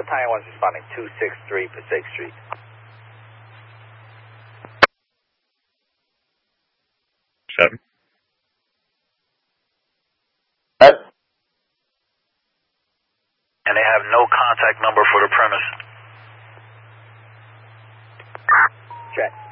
Battalion 1's responding 263 Passaic Street. Seven. And they have no contact number for the premise. Check.